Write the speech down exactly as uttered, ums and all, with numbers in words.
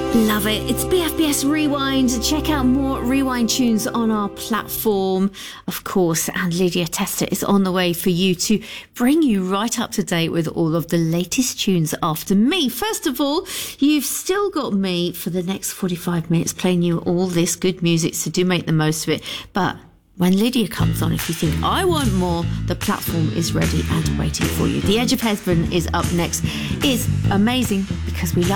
Love it. It's B F B S Rewind. Check out more Rewind tunes on our platform, of course. And Lydia Tester is on the way for you to bring you right up to date with all of the latest tunes after me. First of all, you've still got me for the next forty-five minutes playing you all this good music, so do make the most of it. But when Lydia comes on, if you think, I want more, the platform is ready and waiting for you. The Edge of Heaven is up next. It's amazing because we love